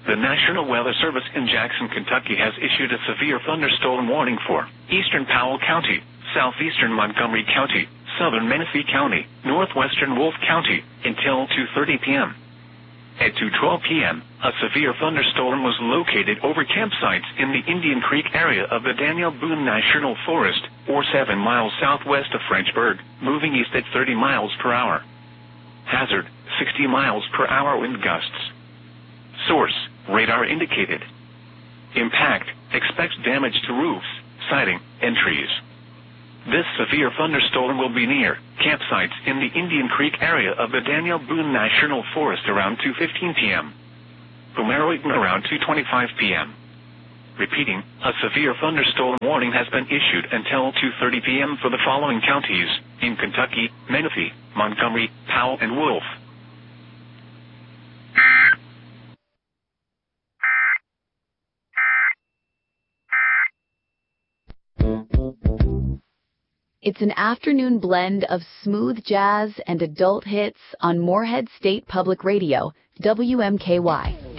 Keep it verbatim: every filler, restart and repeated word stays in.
The National Weather Service in Jackson, Kentucky has issued a severe thunderstorm warning for eastern Powell County, southeastern Montgomery County, southern Menifee County, northwestern Wolfe County, until two thirty p.m. At two twelve p.m., a severe thunderstorm was located over campsites in the Indian Creek area of the Daniel Boone National Forest, or seven miles southwest of Frenchburg, moving east at thirty miles per hour. Hazard, sixty miles per hour wind gusts. Source, radar indicated. Impact, expects damage to roofs, siding, and trees. This severe thunderstorm will be near campsites in the Indian Creek area of the Daniel Boone National Forest around two fifteen p.m. Pomeroy around two twenty-five p.m. Repeating, a severe thunderstorm warning has been issued until two thirty p.m. for the following counties in Kentucky: Menifee, Montgomery, Powell, and Wolfe. It's an afternoon blend of smooth jazz and adult hits on Morehead State Public Radio, W M K Y.